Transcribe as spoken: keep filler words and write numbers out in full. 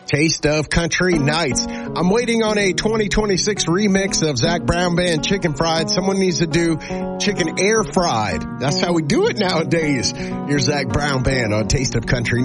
Taste of Country Nights. I'm waiting on a twenty twenty-six remix of Zac Brown Band Chicken Fried. Someone needs to do chicken air fried. That's how we do it nowadays. Here's Zac Brown Band on Taste of Country